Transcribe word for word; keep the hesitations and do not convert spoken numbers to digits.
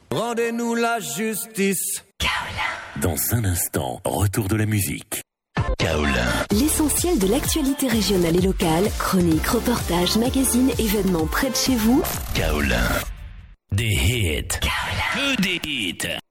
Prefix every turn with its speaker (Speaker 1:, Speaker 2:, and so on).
Speaker 1: Rendez-nous la justice.
Speaker 2: Dans un instant, retour de la musique. Kaolin.
Speaker 3: L'essentiel de l'actualité régionale et locale, chroniques, reportages, magazines, événements près de chez vous.
Speaker 2: Kaolin. Des hits. Kaolin. Que des hits.